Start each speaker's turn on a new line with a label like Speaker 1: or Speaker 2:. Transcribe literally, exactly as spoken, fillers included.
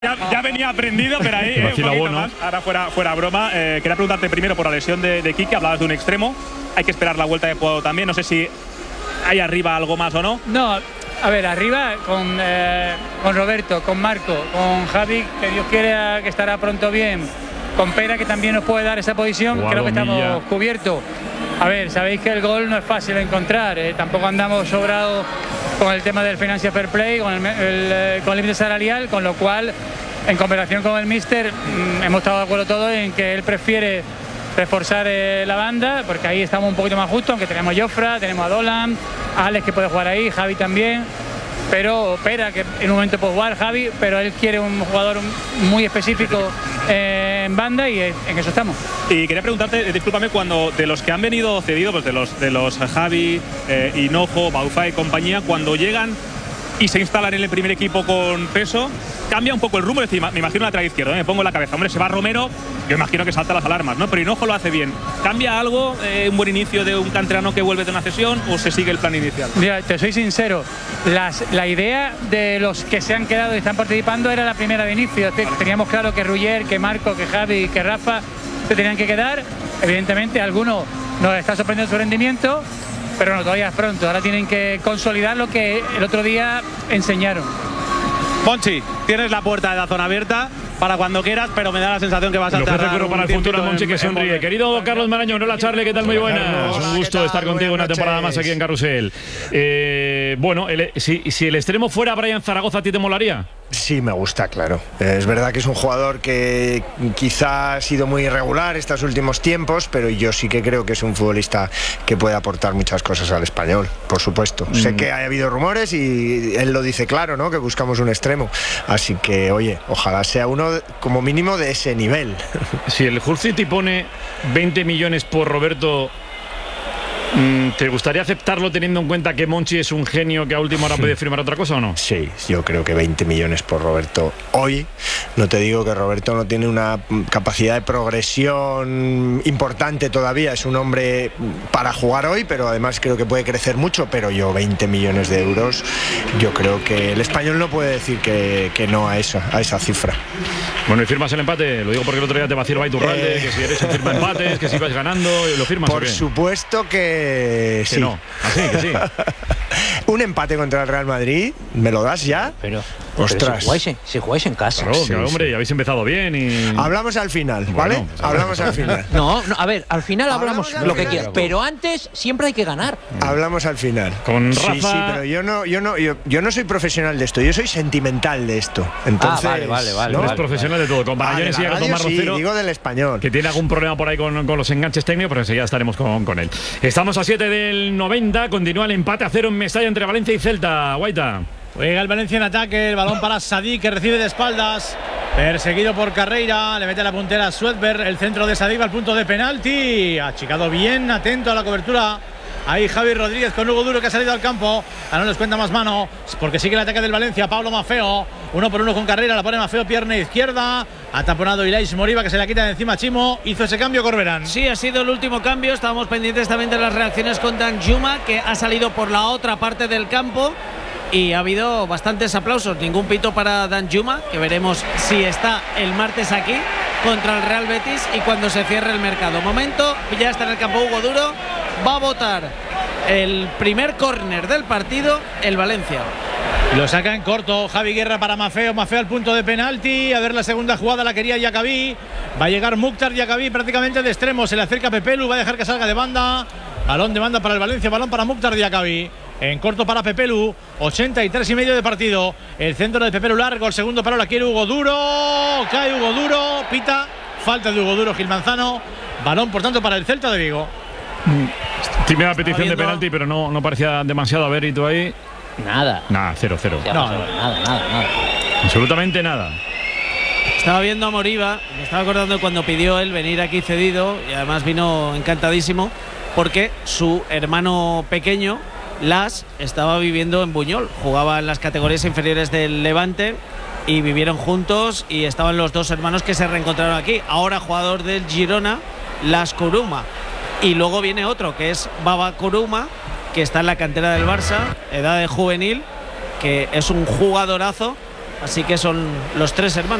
Speaker 1: Ya, ya venía aprendido, pero ahí eh, un
Speaker 2: bueno.
Speaker 1: más. Ahora fuera, fuera broma. Eh, quería preguntarte primero por la lesión de, de Quique. Hablabas de un extremo. Hay que esperar la vuelta de juego también. No sé si hay arriba algo más o no.
Speaker 3: No, a ver, arriba con, eh, con Roberto, con Marco, con Javi, que Dios quiera que estará pronto bien, con Pera, que también nos puede dar esa posición.
Speaker 2: Guau,
Speaker 3: creo que estamos
Speaker 2: Milla.
Speaker 3: cubiertos. A ver, sabéis que el gol no es fácil de encontrar. Eh, tampoco andamos sobrados con el tema del Financial Fair Play, con el, el, eh, con el límite salarial, con lo cual, en conversación con el míster, mmm, hemos estado de acuerdo todos en que él prefiere reforzar eh, la banda, porque ahí estamos un poquito más justos, aunque tenemos a Jofra, tenemos a Dolan, a Alex que puede jugar ahí, Javi también, pero Pera, que en un momento puede jugar, Javi, pero él quiere un jugador muy específico eh, en banda y en eso estamos.
Speaker 1: Y quería preguntarte, discúlpame, cuando de los que han venido cedidos, pues de los de los Javi, eh, Hinojo, Bauza y compañía, cuando llegan y se instalan en el primer equipo con peso, cambia un poco el rumbo. Es decir, me imagino lateral izquierdo, ¿eh? Me pongo en la cabeza. Hombre, se va Romero, yo imagino que salta las alarmas, ¿no? Pero Hinojo lo hace bien. ¿Cambia algo, eh, un buen inicio de un canterano que vuelve de una cesión, o se sigue el plan inicial?
Speaker 3: Mira, te soy sincero, las, la idea de los que se han quedado y están participando era la primera de inicio. Vale. Teníamos claro que Ruller, que Marco, que Javi, que Rafa se tenían que quedar. Evidentemente, algunos nos está sorprendiendo su rendimiento, pero no, todavía es pronto. Ahora tienen que consolidar lo que el otro día enseñaron.
Speaker 4: Monchi, tienes la puerta de la zona abierta para cuando quieras, pero me da la sensación que vas a
Speaker 2: Lo ofrece
Speaker 4: tardar
Speaker 2: Curro
Speaker 4: un
Speaker 2: para el futuro a Monchi,
Speaker 4: en-
Speaker 2: que
Speaker 4: en
Speaker 2: sonríe.
Speaker 4: volver.
Speaker 2: Querido Carlos Marañón, hola Charlie, ¿qué tal? Muy buenas.
Speaker 5: Carlos.
Speaker 2: Un gusto
Speaker 5: Hola, ¿qué
Speaker 2: estar
Speaker 5: tal?
Speaker 2: contigo una
Speaker 5: Buenas
Speaker 2: temporada más
Speaker 5: noches.
Speaker 2: aquí en Carrusel. Eh, bueno, el- si, si el extremo fuera Brian Zaragoza, ¿a ti te molaría?
Speaker 5: Sí, me gusta, claro. Es verdad que es un jugador que quizá ha sido muy irregular estos últimos tiempos, pero yo sí que creo que es un futbolista que puede aportar muchas cosas al español, por supuesto. Mm. Sé que ha habido rumores y él lo dice claro, ¿no? Que buscamos un extremo. Así que, oye, ojalá sea uno como mínimo de ese nivel.
Speaker 2: Si el Hull City pone veinte millones por Roberto, ¿te gustaría aceptarlo teniendo en cuenta que Monchi es un genio que a última hora puede firmar otra cosa o no?
Speaker 5: Sí, yo creo que veinte millones por Roberto hoy. No te digo que Roberto no tiene una capacidad de progresión importante todavía. Es un hombre para jugar hoy, pero además creo que puede crecer mucho. Pero yo veinte millones de euros, yo creo que el español no puede decir que, que no a esa, a esa cifra.
Speaker 2: Bueno, ¿y firmas el empate? Lo digo porque el otro día te vaciló Iturralde, eh... que si eres firma empates, que si vas ganando, ¿lo firmas
Speaker 5: Por
Speaker 2: o qué?
Speaker 5: supuesto que,
Speaker 2: Que
Speaker 5: sí.
Speaker 2: no, así que sí.
Speaker 5: Un empate contra el Real Madrid, ¿me lo das ya?
Speaker 6: Pero,
Speaker 5: Ostras.
Speaker 6: pero si, jugáis en, si jugáis en casa.
Speaker 2: Claro,
Speaker 5: Sí,
Speaker 2: claro, hombre,
Speaker 5: sí.
Speaker 2: y habéis empezado bien y…
Speaker 5: Hablamos al final, ¿vale?
Speaker 2: Bueno, pues
Speaker 5: Hablamos al final.
Speaker 6: No, no, a ver, al final hablamos,
Speaker 5: Hablamos al
Speaker 6: lo que
Speaker 5: final.
Speaker 6: quieras, pero antes siempre hay que ganar.
Speaker 5: Hablamos al final.
Speaker 2: Con
Speaker 5: Sí,
Speaker 2: Rafa…
Speaker 5: sí, pero yo no, yo no, yo, yo no soy profesional de esto, yo soy sentimental de esto. Entonces,
Speaker 6: Ah, vale, vale, vale,
Speaker 5: ¿no?
Speaker 2: Eres
Speaker 6: vale.
Speaker 2: profesional de todo. Con
Speaker 5: Ah, de
Speaker 2: Marañón
Speaker 5: la
Speaker 2: y con
Speaker 5: radio
Speaker 2: Tomás
Speaker 5: sí,
Speaker 2: Rocero,
Speaker 5: digo del español.
Speaker 2: que tiene algún problema por ahí con, con los enganches técnicos, pero enseguida estaremos con, con él. Estamos a siete del noventa, continúa el empate a cero en Mestalla entre Valencia y Celta. Guaita.
Speaker 4: Juega el Valencia en ataque, el balón para Sadik, que recibe de espaldas, perseguido por Carreira, le mete la puntera a Swedberg, el centro de Sadik al punto de penalti, achicado bien, atento a la cobertura. Ahí Javi Rodríguez con Hugo Duro, que ha salido al campo. Ahora no les cuenta más mano, porque sigue el ataque del Valencia. Pablo Maffeo, uno por uno con Carreira, la pone Maffeo, pierna izquierda. Ha taponado Ilais Moriba, que se la quita de encima Chimo. Hizo ese cambio Corberán.
Speaker 7: Sí, ha sido el último cambio. Estábamos pendientes también de las reacciones con Danjuma, que ha salido por la otra parte del campo. Y ha habido bastantes aplausos. Ningún pito para Danjuma, que veremos si está el martes aquí contra el Real Betis y cuando se cierre el mercado. Momento, ya está en el campo Hugo Duro. Va a votar el primer córner del partido el Valencia.
Speaker 4: Lo saca en corto, Javi Guerra para Maffeo, Maffeo al punto de penalti. A ver, la segunda jugada la quería Yacabí. Va a llegar Mukhtar Yacabí prácticamente de extremo. Se le acerca Pepelu, va a dejar que salga de banda. Balón de banda para el Valencia, balón para Mukhtar Yacabí. En corto para Pepelu, ochenta y tres y medio de partido. El centro de Pepelu largo, el segundo palo la quiere Hugo Duro. Cae Hugo Duro, pita. Falta de Hugo Duro, Gil Manzano. Balón, por tanto, para el Celta de Vigo.
Speaker 2: Tímida petición de
Speaker 7: viendo-
Speaker 2: penalti, pero no, no parecía demasiado haberito ahí.
Speaker 6: Nada.
Speaker 2: Nada, cero, cero.
Speaker 6: Ya
Speaker 4: No,
Speaker 6: pasó,
Speaker 4: no.
Speaker 6: nada, nada, nada.
Speaker 2: Absolutamente nada.
Speaker 7: Estaba viendo a Moriba, me estaba acordando cuando pidió él venir aquí cedido y además vino encantadísimo porque su hermano pequeño, Las, estaba viviendo en Buñol, jugaba en las categorías inferiores del Levante y vivieron juntos y estaban los dos hermanos que se reencontraron aquí. Ahora jugador del Girona, Las Kuruma. Y luego viene otro que es Baba Kuruma, que está en la cantera del Barça, edad de juvenil, que es un jugadorazo Así que son los tres hermanos.